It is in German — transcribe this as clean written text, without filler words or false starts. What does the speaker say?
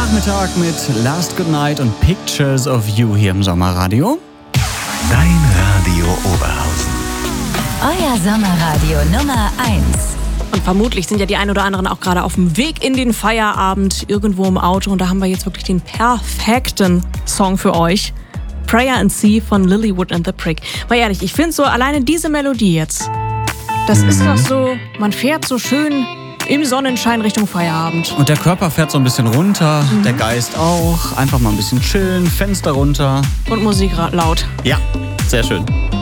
Nachmittag mit Last Goodnight und Pictures of You hier im Sommerradio. Dein Radio Oberhausen. Euer Sommerradio Nummer 1. Und vermutlich sind ja die ein oder anderen auch gerade auf dem Weg in den Feierabend irgendwo im Auto. Und da haben wir jetzt wirklich den perfekten Song für euch. Prayer and Sea von Lilywood and the Prick. Mal ehrlich, ich finde so alleine diese Melodie jetzt, das ist doch so, man fährt so schön im Sonnenschein Richtung Feierabend. Und der Körper fährt so ein bisschen runter, der Geist auch. Einfach mal ein bisschen chillen, Fenster runter. Und Musik laut. Ja, sehr schön.